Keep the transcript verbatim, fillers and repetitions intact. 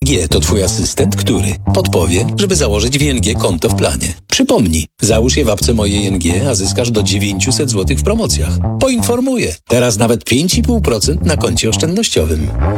G to twój asystent, który podpowie, żeby założyć W N G konto w planie. Przypomnij, załóż je w apce Moje I N G, a zyskasz do dziewięćset złotych w promocjach. Poinformuję, teraz nawet pięć i pół procent na koncie oszczędnościowym.